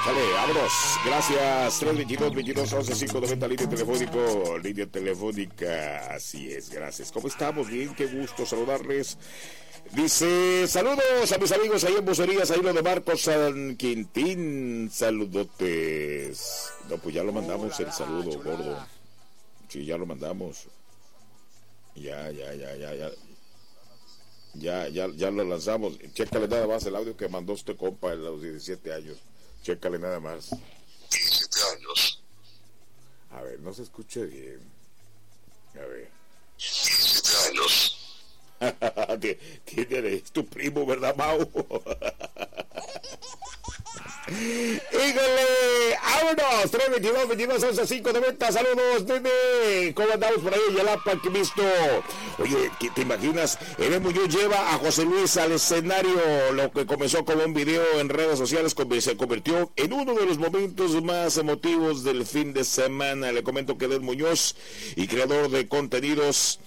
Sale, vámonos. Gracias. 322-22-11-590, línea telefónica. Así es, gracias. ¿Cómo estamos? Bien, qué gusto saludarles. Dice, saludos a mis amigos ahí en Bucerías, ahí lo de Marcos San Quintín. Saludotes. No, pues ya lo mandamos el saludo, gordo. Sí, ya lo mandamos. Ya lo lanzamos. Chécale nada más el audio que mandó este compa a los 17 años. Chécale nada más. 17 años. A ver, no se escuche bien. A ver. 17 años. Es tu primo, ¿verdad, Mau? ¡Híjole! ¡Vámonos! 322-22-11-590. Saludos, nene. ¿Cómo andamos por ahí? Yalapa, que visto. Oye, ¿te imaginas? Edén Muñoz lleva a José Luis al escenario. Lo que comenzó como un video en redes sociales se convirtió en uno de los momentos más emotivos del fin de semana. Le comento que Edén Muñoz, y creador de contenidos,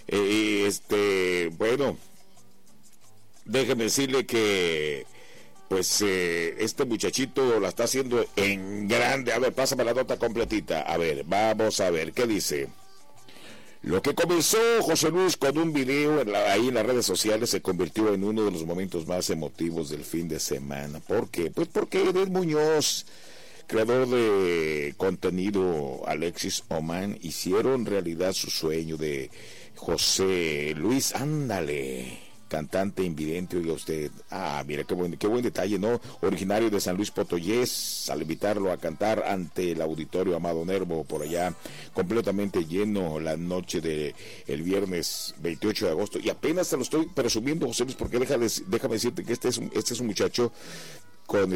bueno, déjeme decirle que pues este muchachito la está haciendo en grande. A ver, pásame la nota completita. A ver, vamos a ver, ¿qué dice? Lo que comenzó José Luis con un video ahí en las redes sociales se convirtió en uno de los momentos más emotivos del fin de semana. ¿Por qué? Pues porque Edén Muñoz, creador de contenido, Alexis Oman, hicieron realidad su sueño de José Luis, ándale, cantante invidente. Oiga usted, mira qué buen detalle, ¿no? Originario de San Luis Potosí, al invitarlo a cantar ante el auditorio Amado Nervo por allá, completamente lleno la noche de el viernes 28 de agosto, y apenas te lo estoy presumiendo, José Luis, porque déjame decirte que este es un muchacho con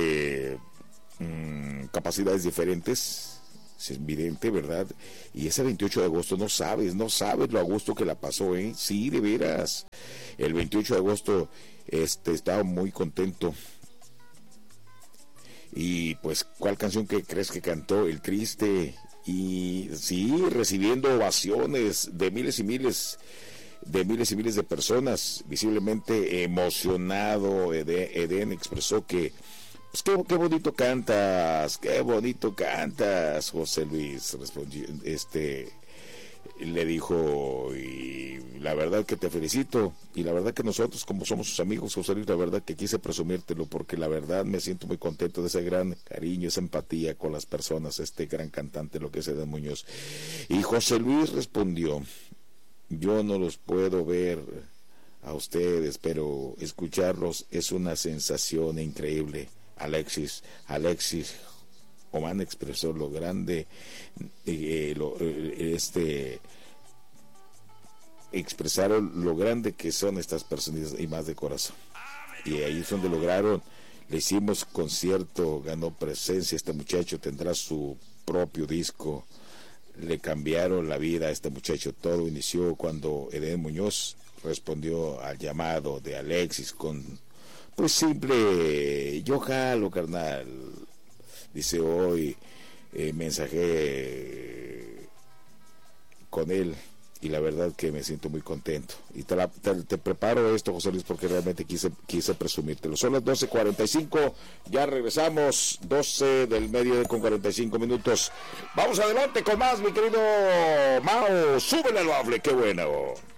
capacidades diferentes. Es evidente, ¿verdad? Y ese 28 de agosto no sabes lo a gusto que la pasó, ¿eh? Sí, de veras. El 28 de agosto estaba muy contento. Y pues, ¿cuál canción que crees que cantó? El Triste. Y sí, recibiendo ovaciones de miles y miles de personas. Visiblemente emocionado, Edén expresó que pues qué bonito cantas, José Luis, respondió, le dijo, y la verdad que te felicito, y la verdad que nosotros como somos sus amigos, José Luis, la verdad que quise presumírtelo, porque la verdad me siento muy contento de ese gran cariño, esa empatía con las personas, este gran cantante, lo que es Edén Muñoz. Y José Luis respondió, yo no los puedo ver a ustedes, pero escucharlos es una sensación increíble. Alexis Oman expresó lo grande, expresaron lo grande que son estas personas y más de corazón. Y ahí es donde lograron, le hicimos concierto, ganó presencia, este muchacho tendrá su propio disco, le cambiaron la vida a este muchacho. Todo inició cuando Edén Muñoz respondió al llamado de Alexis con pues simple, yo jalo, carnal. Dice hoy, mensajé con él y la verdad que me siento muy contento. Y te preparo esto, José Luis, porque realmente quise presumírtelo. Son las 12:45, ya regresamos, 12 del mediodía con 45 minutos. Vamos adelante con más, mi querido Mao. Súbele al bable, qué bueno.